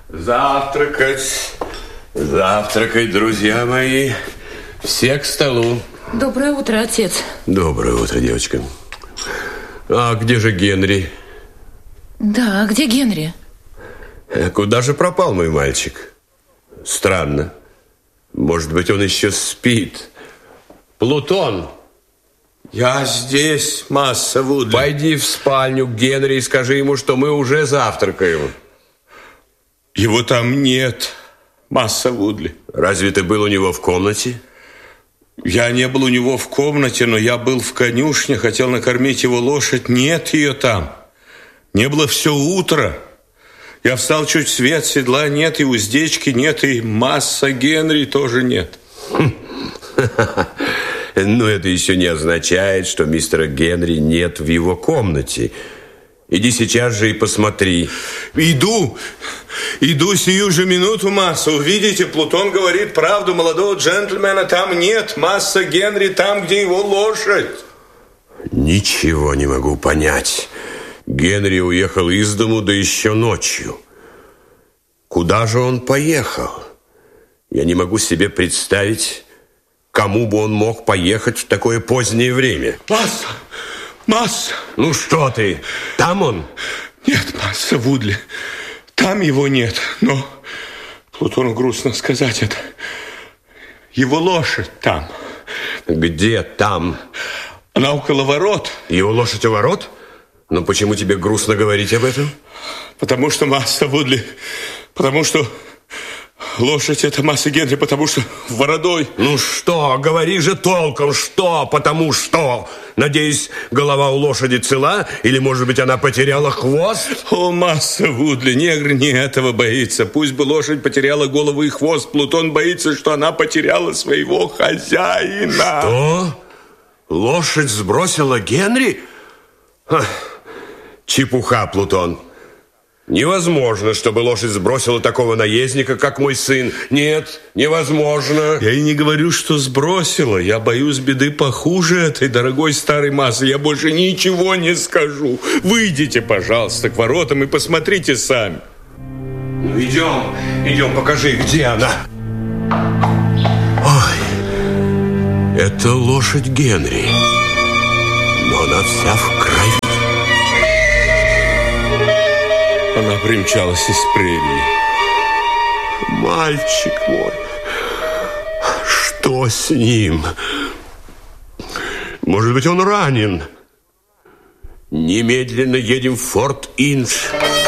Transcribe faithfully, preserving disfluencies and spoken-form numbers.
Завтракать, завтракать, друзья мои. Все к столу. Доброе утро, отец. Доброе утро, девочка. А где же Генри? Да, где Генри? Куда же пропал мой мальчик? Странно. Может быть, он еще спит. Плутон! Я здесь, масса Вудли. Пойди в спальню к Генри и скажи ему, что мы уже завтракаем. Его там нет, масса Вудли. Разве ты был у него в комнате? Я не был у него в комнате, но я был в конюшне, хотел накормить его лошадь. Нет ее там. Не было все утро. Я встал чуть свет, седла нет, и уздечки нет, и масса Генри тоже нет. Но это еще не означает, что мистера Генри нет в его комнате. Иди сейчас же и посмотри. Иду, иду сию же минуту, масса. Увидите, Плутон говорит правду, молодого джентльмена там нет. Масса Генри там, где его лошадь. Ничего не могу понять. Генри уехал из дому, да еще ночью. Куда же он поехал? Я не могу себе представить, кому бы он мог поехать в такое позднее время. Масса, масса. Ну что ты, там он? Нет, масса Вудли, там его нет. Но Плутону грустно сказать это. Его лошадь там. Где там? Она около ворот. Его лошадь у ворот? Но почему тебе грустно говорить об этом? Потому что масса Вудли, потому что лошадь это масса Генри, потому что вородой. Ну что, говори же толком, что, потому что. Надеюсь, голова у лошади цела, или, может быть, она потеряла хвост? О, масса Вудли, негр не этого боится. Пусть бы лошадь потеряла голову и хвост, Плутон боится, что она потеряла своего хозяина. Что? Лошадь сбросила Генри? Ха. Чепуха, Плутон. Невозможно, чтобы лошадь сбросила такого наездника, как мой сын. Нет, невозможно. Я и не говорю, что сбросила. Я боюсь беды похуже этой дорогой старой массы. Я больше ничего не скажу. Выйдите, пожалуйста, к воротам и посмотрите сами. Ну, идем, идем, покажи, где она. Ой, это лошадь Генри. Но она вся в крови. Она примчалась из прерии. Мальчик мой, что с ним? Может быть, он ранен? Немедленно едем в Форт Индж.